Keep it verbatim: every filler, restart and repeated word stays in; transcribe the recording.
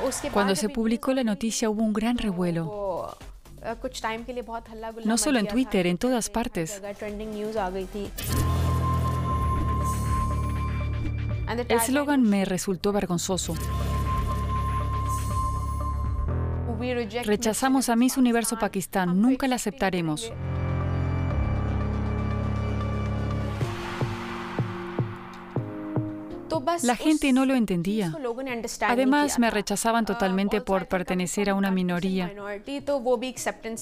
Cuando se publicó la noticia hubo un gran revuelo. No solo en Twitter, en todas partes. El eslogan me resultó vergonzoso. Rechazamos a Miss Universo Pakistán, nunca la aceptaremos. La gente no lo entendía. Además, me rechazaban totalmente por pertenecer a una minoría.